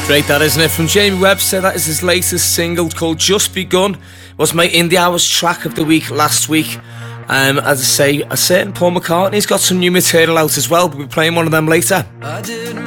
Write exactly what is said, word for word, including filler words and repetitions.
Great, that, isn't it? From Jamie Webster, that is his latest single called Just Begun. It was my Indie Hours track of the week last week. Um, as I say, a certain Paul McCartney's got some new material out as well. We'll be playing one of them later. I did